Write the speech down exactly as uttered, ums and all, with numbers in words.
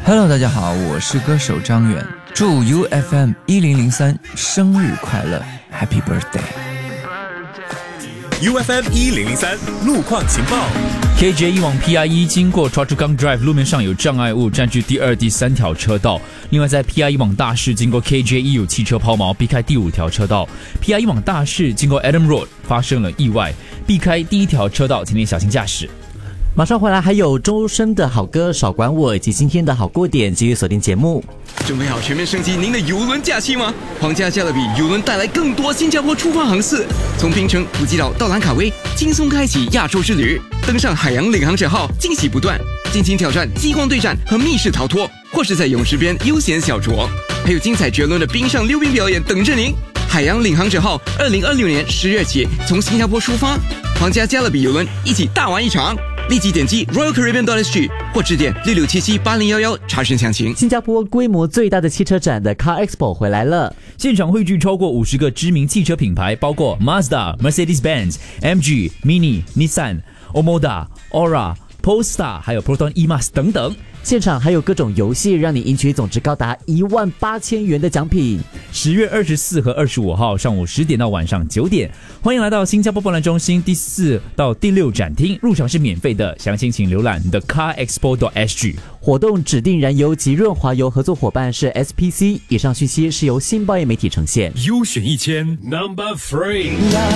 Hello， 大家好，我是歌手张远，祝 U F M 一零零三生日快乐 ，Happy Birthday！U F M 一零零三路况情报 ，K J 一往 P I 一经过 Choa Chu Kang Drive 路面上有障碍物，占据第二、第三条车道。另外，在 P I 一往大市经过 K J 一有汽车抛锚，避开第五条车道。P I 一往大市经过 Adam Road 发生了意外，避开第一条车道，请您小心驾驶。 马上回来，还有周深的好歌少管我，以及今天的好过点，继续锁定节目。 准备好全面升级您的邮轮假期吗？皇家加勒比邮轮带来更多新加坡出发航次，从槟城、普吉岛到兰卡威，轻松开启亚洲之旅。登上海洋领航者号，惊喜不断，尽情挑战激光对战和密室逃脱，或是在泳池边悠闲小酌，还有精彩绝伦的冰上溜冰表演等着您。海洋领航者号二零二六年十月起从新加坡出发，皇家加勒比邮轮一起大玩一场。立即点击 Royal Caribbean dot S G 或致电六六七七八零一一查询详情。 新加坡规模最大的汽车展的 Car Expo 回来了， 现场汇聚超过五十个知名汽车品牌，包括 Mazda、Mercedes-Benz、M G、Mini、Nissan、Omoda、Aura、Polestar 还有 Proton E-Mas 等等。 现场还有各种游戏，让你赢取总值高达一万八千元的奖品。 十月二十四和二十五号上午十点到晚上九点，欢迎来到新加坡博览中心第四到第六展厅，入场是免费的，详情请浏览 The Car Expo dot S G。 活动指定燃油及润滑油合作伙伴是 S P C。以上讯息是由新报业媒体呈现。 优选一千 Number Three。